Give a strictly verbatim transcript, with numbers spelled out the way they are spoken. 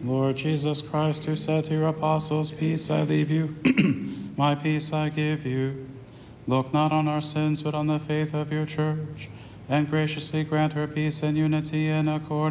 Lord Jesus Christ, who said to your apostles, "Peace I leave you, my peace I give you," look not on our sins, but on the faith of your church, and graciously grant her peace and unity in accordance